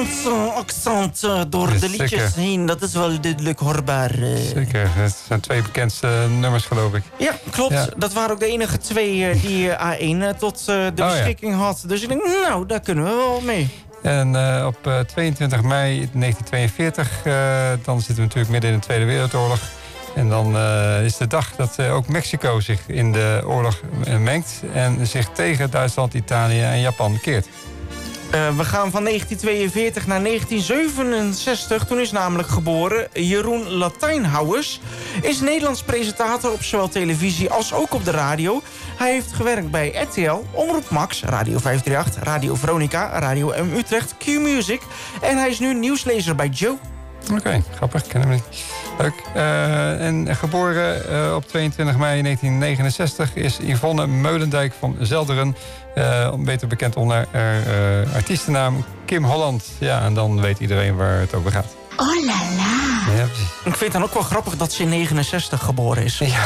accent door de liedjes heen. Dat is wel duidelijk hoorbaar. Zeker, het zijn 2 bekendste nummers, geloof ik. Ja, klopt. Ja. Dat waren ook de enige 2 die A1 tot de beschikking had. Dus ik denk, nou, daar kunnen we wel mee. En op 22 mei 1942, dan zitten we natuurlijk midden in de Tweede Wereldoorlog. En dan is de dag dat ook Mexico zich in de oorlog mengt en zich tegen Duitsland, Italië en Japan keert. We gaan van 1942 naar 1967. Toen is namelijk geboren Jeroen Latijnhouwers. Is Nederlands presentator op zowel televisie als ook op de radio. Hij heeft gewerkt bij RTL, Omroep Max, Radio 538, Radio Veronica, Radio M Utrecht, Q-Music. En hij is nu nieuwslezer bij Joe. Oké, grappig, ken hem niet. Leuk. En geboren op 22 mei 1969 is Yvonne Meulendijk van Zelderen. Beter bekend onder haar artiestennaam Kim Holland. Ja, en dan weet iedereen waar het over gaat. Oh la la. Ja, ik vind het dan ook wel grappig dat ze in 69 geboren is. Ja,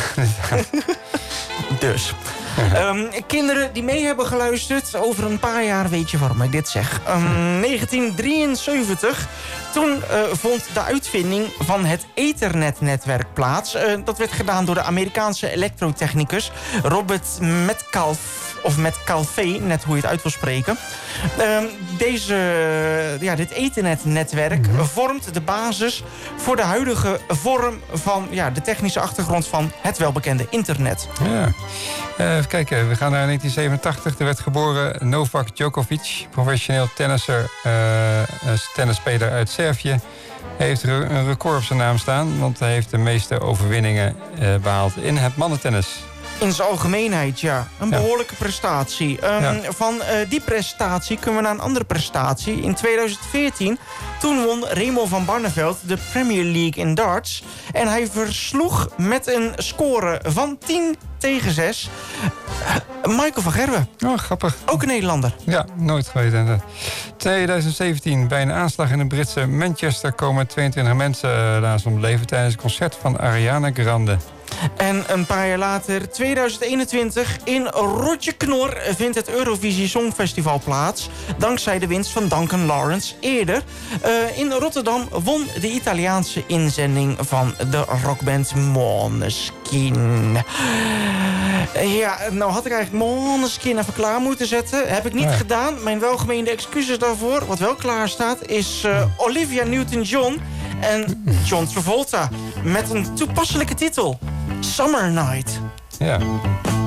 dus. Kinderen die mee hebben geluisterd, over een paar jaar weet je waarom ik dit zeg. 1973, toen vond de uitvinding van het Ethernet-netwerk plaats. Dat werd gedaan door de Amerikaanse elektrotechnicus Robert Metcalfe. Of Metcalfe, net hoe je het uit wil spreken. Dit Ethernet-netwerk vormt de basis voor de huidige vorm van de technische achtergrond van het welbekende internet. Ja. Even kijken, we gaan naar 1987. Er werd geboren Novak Djokovic, professioneel tennisspeler uit Servië. Hij heeft een record op zijn naam staan, want hij heeft de meeste overwinningen behaald in het mannentennis. In zijn algemeenheid, ja. Een behoorlijke prestatie. Van die prestatie kunnen we naar een andere prestatie. In 2014, toen won Remo van Barneveld de Premier League in darts. En hij versloeg met een score van 10-6 Michael van Gerwen. Oh, grappig. Ook een Nederlander. Ja, nooit geweten. 2017, bij een aanslag in het Britse Manchester komen 22 mensen laatst om het leven tijdens een concert van Ariana Grande. En een paar jaar later, 2021, in Rotjeknor vindt het Eurovisie Songfestival plaats. Dankzij de winst van Duncan Lawrence eerder. In Rotterdam won de Italiaanse inzending van de rockband Måneskin. Ja, nou had ik eigenlijk Måneskin even klaar moeten zetten. Heb ik niet gedaan. Mijn welgemeende excuses daarvoor. Wat wel klaar staat is Olivia Newton-John en John Travolta. Met een toepasselijke titel. Summer Night. Ja.